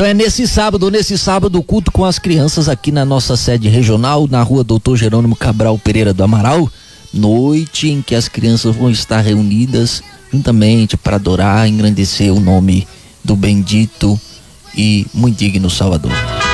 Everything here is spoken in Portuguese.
Então é nesse sábado, o culto com as crianças aqui na nossa sede regional, na rua Doutor Jerônimo Cabral Pereira do Amaral, noite em que as crianças vão estar reunidas juntamente para adorar e engrandecer o nome do bendito e muito digno Salvador.